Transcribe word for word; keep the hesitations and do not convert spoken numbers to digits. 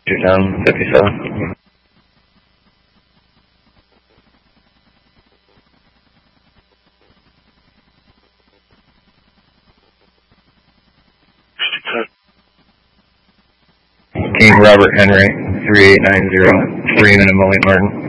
Shoot down fifty-seven. King Robert Henry, three eight nine zero, Freeman and William Martin.